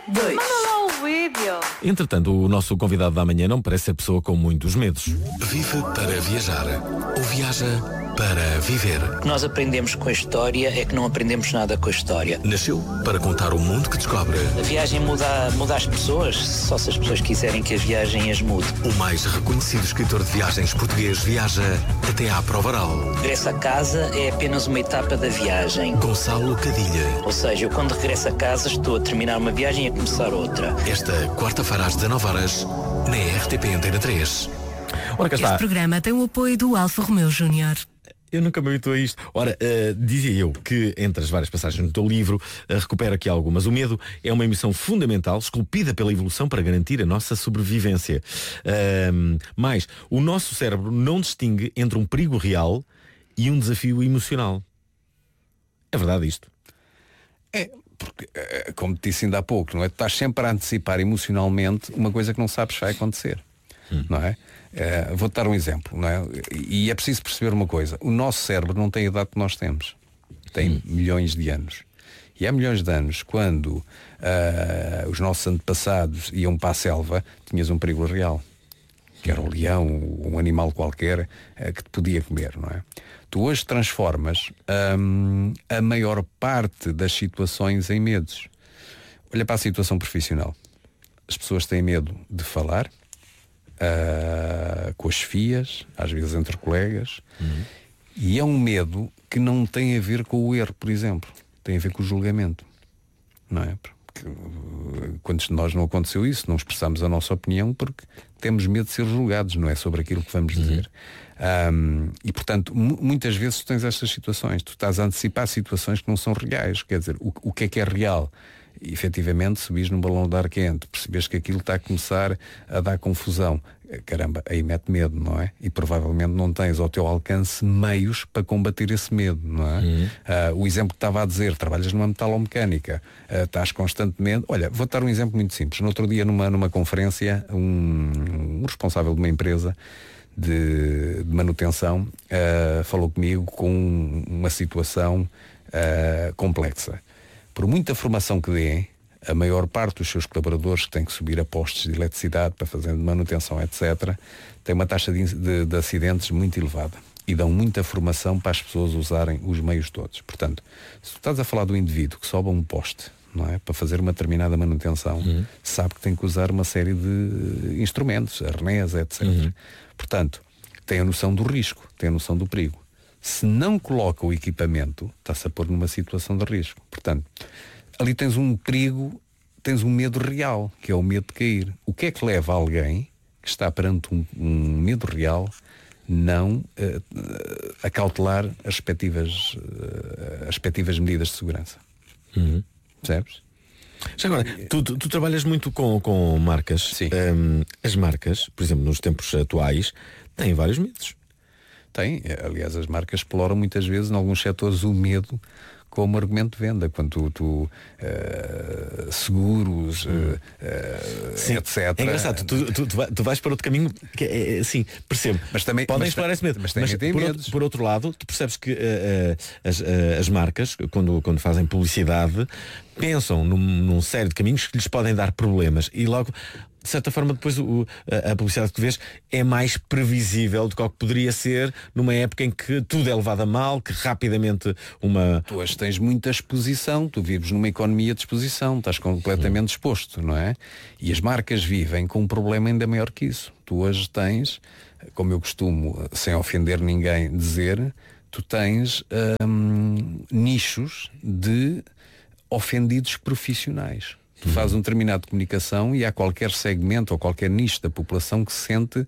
2. Manda lá o vídeo. Entretanto, o nosso convidado da manhã não parece ser pessoa com muitos medos. Vive para viajar ou viaja para viver. O que nós aprendemos com a história é que não aprendemos nada com a história. Nasceu para contar o mundo que descobre. A viagem muda as pessoas, só se as pessoas quiserem que a viagem as mude. O mais reconhecido escritor de viagens português viaja até à prova oral. Regresso a casa é apenas uma etapa da viagem. Gonçalo Cadilha. Ou seja, eu quando regresso a casa estou a terminar uma viagem e a começar outra. Esta quarta-feira às 19h na RTP Antena 3. Ora, cá está. Este programa tem o apoio do Alfa Romeo Júnior. Eu nunca me habituei a isto. Ora, dizia eu que entre as várias passagens do teu livro, recupero aqui algumas. O medo é uma emoção fundamental, esculpida pela evolução para garantir a nossa sobrevivência. Mas o nosso cérebro não distingue entre um perigo real e um desafio emocional. É verdade isto? É, porque, como te disse ainda há pouco, não é? Tu estás sempre a antecipar emocionalmente uma coisa que não sabes que vai acontecer. Não é? Vou-te dar um exemplo, não é? E é preciso perceber uma coisa: o nosso cérebro não tem a idade que nós temos, tem milhões de anos. E há milhões de anos, quando os nossos antepassados iam para a selva, tinhas um perigo real, que era o leão, um animal qualquer que te podia comer, não é? Tu hoje transformas a maior parte das situações em medos. Olha para a situação profissional. As pessoas têm medo de falar, com as chefias, às vezes entre colegas, e é um medo que não tem a ver com o erro, por exemplo, tem a ver com o julgamento, não é? Porque quantos de nós não aconteceu isso? Não expressamos a nossa opinião porque temos medo de ser julgados, não é sobre aquilo que vamos dizer. E portanto, muitas vezes tu tens estas situações, tu estás a antecipar situações que não são reais. Quer dizer, o que é real? E, efetivamente, subis num balão de ar quente, percebes que aquilo está a começar a dar confusão, caramba, aí mete medo, não é? E provavelmente não tens ao teu alcance meios para combater esse medo, não é? O exemplo que estava a dizer, trabalhas numa metalomecânica, estás constantemente... Olha, vou dar um exemplo muito simples. No outro dia, numa conferência, um responsável de uma empresa de manutenção falou comigo com uma situação complexa. Por muita formação que dê, a maior parte dos seus colaboradores que têm que subir a postos de eletricidade para fazer manutenção, etc., tem uma taxa de acidentes muito elevada e dão muita formação para as pessoas usarem os meios todos. Portanto, se tu estás a falar do indivíduo que sobe a um poste, não é, para fazer uma determinada manutenção, sabe que tem que usar uma série de instrumentos, arnés, etc. Portanto, tem a noção do risco, tem a noção do perigo. Se não coloca o equipamento, está-se a pôr numa situação de risco. Portanto, ali tens um perigo, tens um medo real, que é o medo de cair. O que é que leva alguém que está perante um medo real não a cautelar as respectivas medidas de segurança? Percebes? Já agora, tu trabalhas muito com marcas. Sim. As marcas, por exemplo, nos tempos atuais, têm vários medos. Tem, aliás, as marcas exploram muitas vezes, em alguns setores, o medo como argumento de venda, quando tu seguros, etc. É engraçado, tu vais para outro caminho que sim, percebo. Mas também podem explorar esse medo. Mas tem medos. Por outro lado, tu percebes que as marcas, quando fazem publicidade, pensam num série de caminhos que lhes podem dar problemas e logo, de certa forma, depois a publicidade que tu vês é mais previsível do que o que poderia ser numa época em que tudo é levado a mal, que rapidamente Tu hoje tens muita exposição, tu vives numa economia de exposição, estás completamente exposto, não é? E as marcas vivem com um problema ainda maior que isso. Tu hoje tens, como eu costumo, sem ofender ninguém, dizer, tu tens nichos de ofendidos profissionais. Tu fazes um determinado de comunicação e há qualquer segmento ou qualquer nicho da população que se sente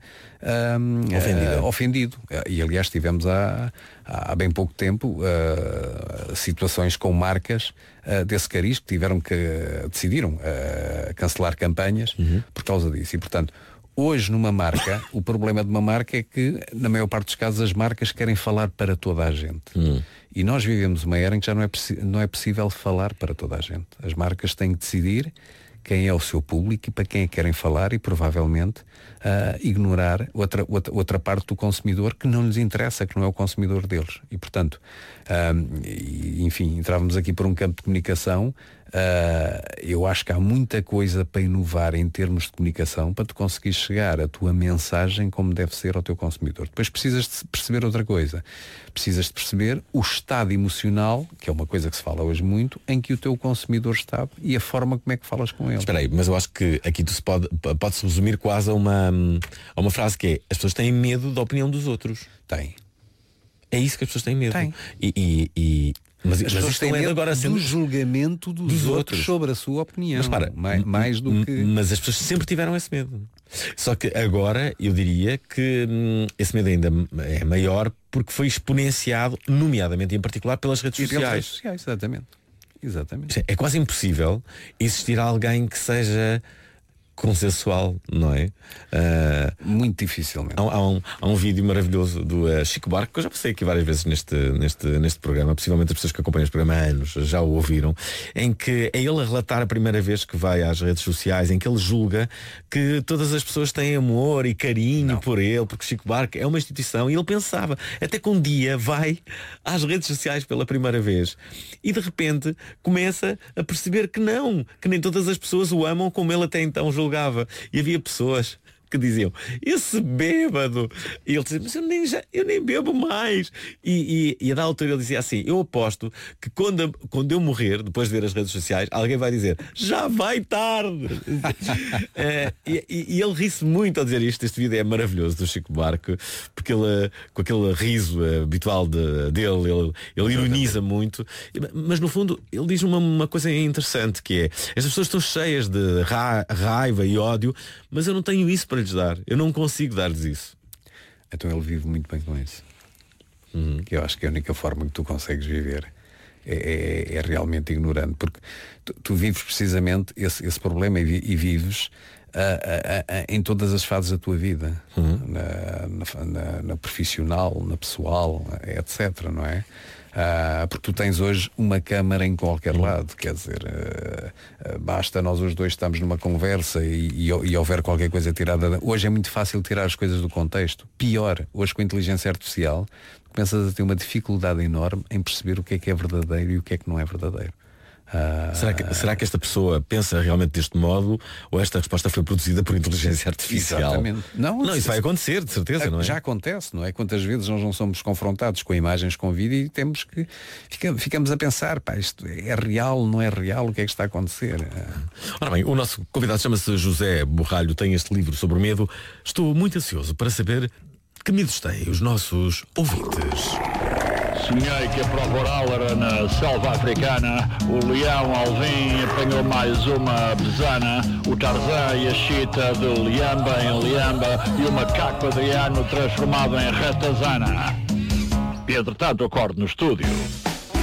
ofendido. E aliás tivemos há bem pouco tempo situações com marcas desse cariz que decidiram cancelar campanhas por causa disso. E portanto, hoje numa marca, o problema de uma marca é que na maior parte dos casos as marcas querem falar para toda a gente. E nós vivemos uma era em que já não é possível falar para toda a gente. As marcas têm que decidir quem é o seu público e para quem é que querem falar e provavelmente ignorar outra parte do consumidor que não lhes interessa, que não é o consumidor deles. E portanto, enfim, entrávamos aqui por um campo de comunicação Eu acho que há muita coisa para inovar em termos de comunicação para tu conseguir chegar a tua mensagem como deve ser ao teu consumidor. Depois precisas de perceber outra coisa. Precisas de perceber o estado emocional, que é uma coisa que se fala hoje muito, em que o teu consumidor está e a forma como é que falas com ele. Espera aí, mas eu acho que aqui pode-se resumir quase a uma frase que é: as pessoas têm medo da opinião dos outros. Tem. É isso que as pessoas têm medo. Tem. Mas as pessoas têm medo agora do julgamento dos outros sobre a sua opinião. Mas para, mais do que... Mas as pessoas sempre tiveram esse medo. Só que agora eu diria que esse medo ainda é maior porque foi exponenciado, nomeadamente em particular pelas redes sociais. Pelas redes sociais, exatamente. É quase impossível existir alguém que seja consensual, não é? Muito dificilmente. Há um vídeo maravilhoso do Chico Buarque, que eu já passei aqui várias vezes neste programa, possivelmente as pessoas que acompanham este programa há anos já o ouviram, em que é ele a relatar a primeira vez que vai às redes sociais, em que ele julga que todas as pessoas têm amor e carinho por ele, porque Chico Buarque é uma instituição, e ele pensava, até que um dia vai às redes sociais pela primeira vez e de repente começa a perceber que nem todas as pessoas o amam como ele até então julgava. E havia pessoas que diziam: esse bêbado. E ele dizia: mas eu nem bebo mais. E a da altura ele dizia assim: eu aposto que quando eu morrer, depois de ver as redes sociais, alguém vai dizer: já vai tarde. E ele ri-se muito ao dizer isto. Este vídeo é maravilhoso do Chico Buarque, porque ele, com aquele riso habitual dele, ele ironiza muito, mas no fundo ele diz uma coisa interessante, que é: estas pessoas estão cheias de raiva e ódio, mas eu não tenho isso para lhes dar, eu não consigo dar-lhes isso. Então ele vive muito bem com isso. Que eu acho que a única forma que tu consegues viver é realmente ignorando, porque tu vives precisamente esse problema e vives em todas as fases da tua vida, na profissional, na pessoal, etc, não é? Porque tu tens hoje uma câmara em qualquer lado, quer dizer, basta nós os dois estamos numa conversa e houver qualquer coisa tirada. Hoje é muito fácil tirar as coisas do contexto. Pior, hoje com a inteligência artificial começas a ter uma dificuldade enorme em perceber o que é verdadeiro e o que é que não é verdadeiro. Será que esta pessoa pensa realmente deste modo, ou esta resposta foi produzida por inteligência artificial? Exatamente. Não, isso vai acontecer, de certeza, não é? Já acontece, não é? Quantas vezes nós não somos confrontados com imagens, com vídeo, e temos que ficamos a pensar, isto é real, não é real, o que é que está a acontecer? Ora bem, o nosso convidado chama-se José Borralho, tem este livro sobre o medo. Estou muito ansioso para saber que medos têm os nossos ouvintes. Sonhei que a prova oral era na selva africana. O leão Alvim apanhou mais uma besana. O Tarzan e a chita de Liamba em Liamba. E o macaco Adriano transformado em ratazana. E entretanto acorde no estúdio